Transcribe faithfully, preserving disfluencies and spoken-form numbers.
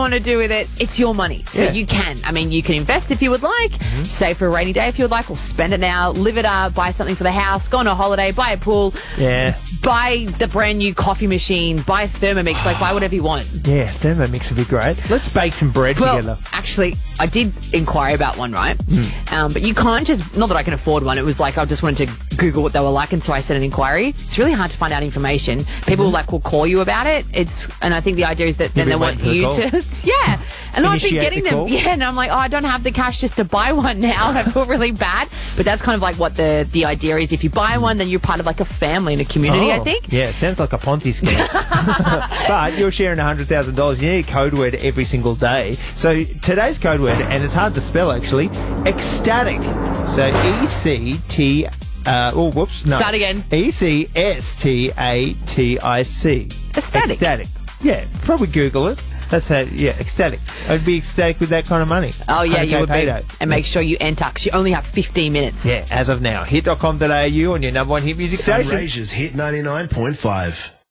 want to do with it, it's your money. So Yeah. you can. I mean, you can invest if you would like, mm-hmm. save for a rainy day if you would like, or spend it now, live it up, buy something for the house, go on a holiday, buy a pool, Yeah. buy the brand new coffee machine, buy Thermomix, like buy whatever you want. Yeah, Thermomix would be great. Let's bake some bread Well, together. actually, I did inquire about one, right? Mm. Um, but you can't just, not that I can afford one, it was like I just wanted to Google what they were like, and so I sent an inquiry. It's really hard to find out information. People mm-hmm. like will call you about it. It's And I think the idea is that then they want you to, yeah. And I've been getting the them, call. yeah, and I'm like, oh, I don't have the cash just to buy one now, and I feel really bad. But that's kind of like what the, the idea is. If you buy one, then you're part of like a family and a community, oh, I think. Yeah, it sounds like a Ponzi scheme. But you're sharing one hundred thousand dollars. You need a code word every single day. So today's code word, and it's hard to spell actually, ecstatic. So E C T, uh, oh, whoops, no. Start again. E C S T A T I C. Ecstatic. Ecstatic. Yeah, probably Google it. That's how, yeah, ecstatic. I'd be ecstatic with that kind of money. Oh, yeah, you would payday. be. And make sure you enter, because you only have fifteen minutes. Yeah, as of now. hit dot com dot A U on your number one hit music station. Sunraysia's Hit ninety-nine point five.